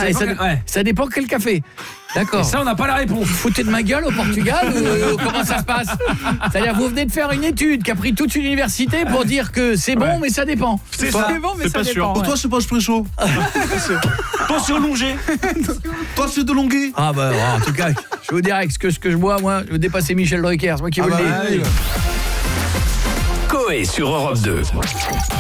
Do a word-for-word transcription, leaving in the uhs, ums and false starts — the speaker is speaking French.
ça, et ça, dépend, ouais. ça dépend quel café. D'accord. Et ça, on n'a pas la réponse. Vous foutez de ma gueule au Portugal ou euh, comment ça se passe? C'est-à-dire, vous venez de faire une étude qui a pris toute une université pour dire que c'est bon, ouais. mais ça dépend. C'est ça. C'est bon, mais c'est ça pas dépend. sûr. Ouais. Pour toi, c'est pas espresso. Toi, c'est allongé. Toi, c'est de longué. Ah bah, en tout cas, je vous dirais que ce que, ce que je bois, moi, je veux dépasser Michel Drucker, c'est moi qui Ah vous bah, le dis. oui. Coé sur Europe deux.